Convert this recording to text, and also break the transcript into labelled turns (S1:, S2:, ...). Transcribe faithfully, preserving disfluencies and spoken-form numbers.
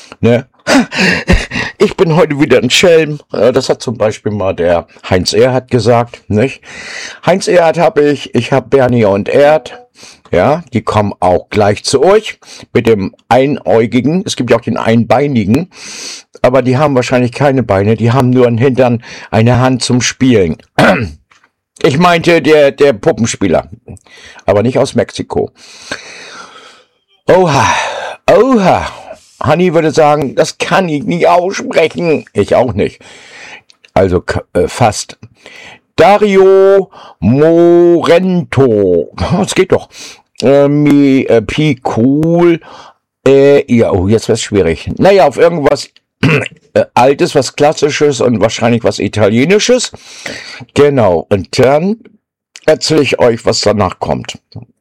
S1: Ne? Ich bin heute wieder ein Schelm. Das hat zum Beispiel mal der Heinz Erhardt gesagt, nicht? Heinz Erhardt habe ich, ich habe Bernie und Erd. Ja, die kommen auch gleich zu euch mit dem Einäugigen. Es gibt ja auch den Einbeinigen, aber die haben wahrscheinlich keine Beine. Die haben nur einen Hintern, eine Hand zum Spielen. Ich meinte der, der Puppenspieler, aber nicht aus Mexiko. Oha, oha. Hanni würde sagen, das kann ich nicht aussprechen. Ich auch nicht. Also äh, fast. Dario Morento. Das geht doch. Äh, mi, äh, Pi cool. Äh, ja, oh, jetzt wird's schwierig. Naja, auf irgendwas äh, Altes, was Klassisches und wahrscheinlich was Italienisches. Genau. Und dann erzähle ich euch, was danach kommt.